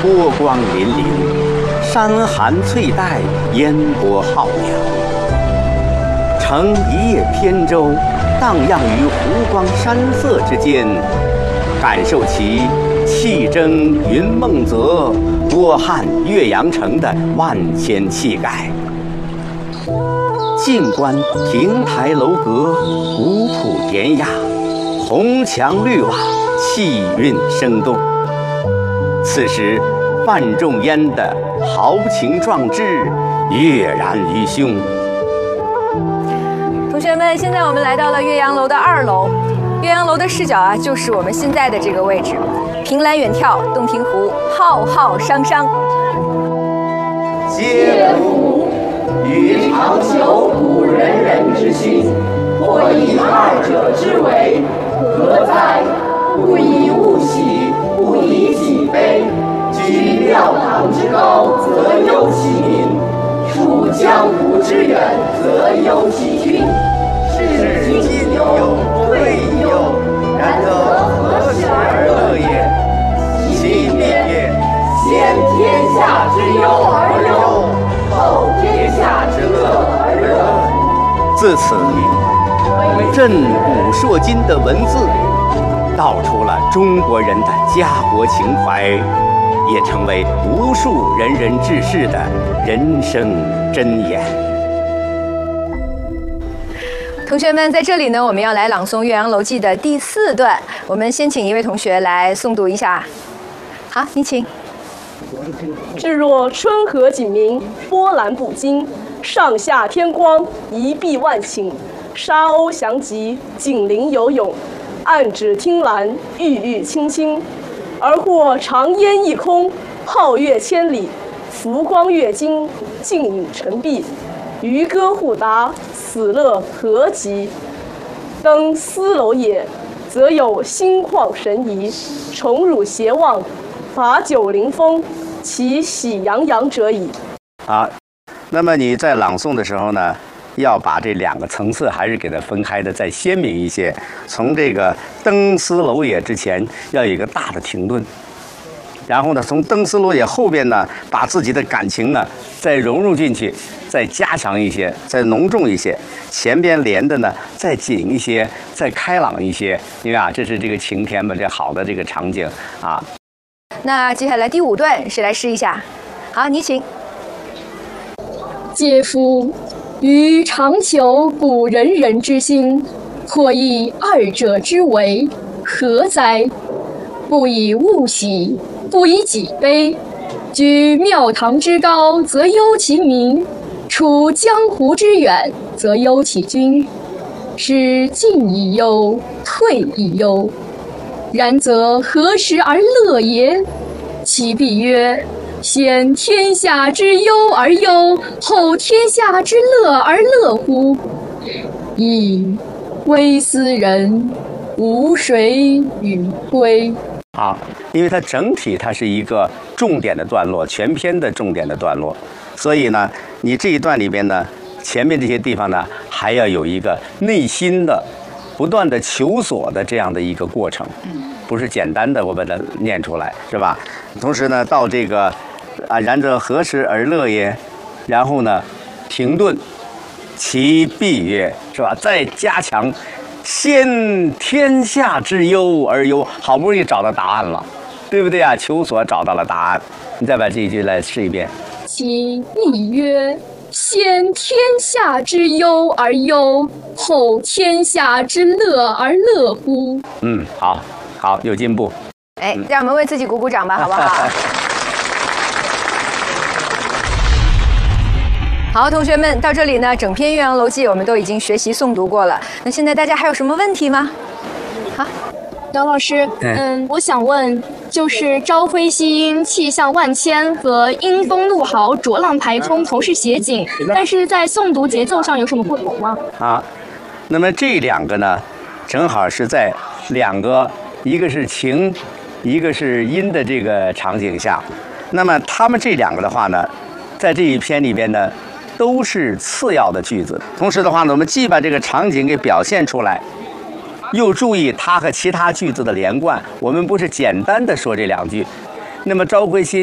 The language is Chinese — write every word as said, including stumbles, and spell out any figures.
波光粼粼，山寒翠带，烟波浩渺。乘一叶扁舟，荡漾于湖光山色之间，感受其气蒸云梦泽，波撼岳阳城的万千气概。静观亭台楼阁，古朴典雅，红墙绿瓦，气韵生动。此时范仲淹的豪情壮志跃然于胸。 同学们，现在我们来到了岳阳楼的二楼。岳阳楼的视角啊，就是我们现在的这个位置，凭栏远眺洞庭湖，浩浩汤汤。 嗟夫！予尝求古仁人之心，或以二者之为，何哉？不以物喜，不以己悲。居庙堂之高，则忧其民；处江湖之远，则忧其君。是进有，退亦有，然则何时而乐也？其灭也。先天下之忧而忧，后天下之乐而乐。 自此，震古烁今的文字，道出了中国人的家国情怀，也成为无数仁人志士的人生箴言。 同学们，在这里呢，我们要来朗诵《岳阳楼记》的第四段。我们先请一位同学来诵读一下。好，你请。 至若春和景明，波澜不惊；上下天光，一碧万顷。沙鸥翔集，锦鳞游泳；岸芷汀兰，郁郁青青。而或长烟一空，皓月千里，浮光跃金，静影沉璧。渔歌互答，此乐何极！登斯楼也，则有心旷神怡，宠辱偕忘，把酒临风，其喜洋洋者矣。 好，那么你在朗诵的时候呢，要把这两个层次还是给它分开的再鲜明一些。从这个登斯楼也之前，要有一个大的停顿。然后呢，从登斯楼也后边呢，把自己的感情呢再融入进去，再加强一些，再浓重一些。前边连的呢再紧一些，再开朗一些。因为啊，这是这个晴天嘛，这好的这个场景啊。 那接下来第五段，谁来试一下？好，你请。 嗟夫！予尝求古仁人之心，或以二者之为，何哉？不以物喜，不以己悲。居庙堂之高，则忧其民；处江湖之远，则忧其君。是进亦忧，退亦忧，然则何时而乐也？其必曰：先天下之忧而忧，后天下之乐而乐乎？噫！微斯人，吾谁与归？ 好，因为它整体它是一个重点的段落，全篇的重点的段落，所以呢，你这一段里边呢，前面这些地方呢，还要有一个内心的、不断的求索的这样的一个过程，不是简单的我把它念出来，是吧？同时呢，到这个啊，然则何时而乐也？然后呢，停顿，其必曰，是吧？再加强。先天下之忧而忧，好不容易找到答案了，对不对啊？求索找到了答案，你再把这一句来试一遍。 其必曰：先天下之忧而忧，后天下之乐而乐乎？ 嗯，好，好，有进步。 哎，让我们为自己鼓鼓掌吧，好不好？好，同学们，到这里呢，整篇《岳阳楼记》我们都已经学习诵读过了。那现在大家还有什么问题吗？好， 姚老师，嗯，我想问，就是朝晖夕阴，气象万千和阴风怒号，浊浪排风同是写景，但是在诵读节奏上有什么不同吗？ 啊，那么这两个呢，正好是在两个，一个是晴，一个是阴的这个场景下。那么他们这两个的话呢，在这一篇里边呢，都是次要的句子。同时的话呢，我们既把这个场景给表现出来，又注意它和其他句子的连贯。我们不是简单的说这两句。那么朝晖夕